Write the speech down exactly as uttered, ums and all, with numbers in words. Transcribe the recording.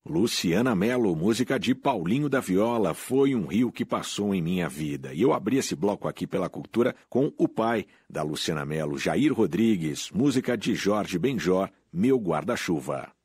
Luciana Mello, música de Paulinho da Viola, Foi um Rio que Passou em Minha Vida. E eu abri esse bloco aqui pela cultura com o pai da Luciana Mello, Jair Rodrigues, música de Jorge Benjor, Meu Guarda-Chuva.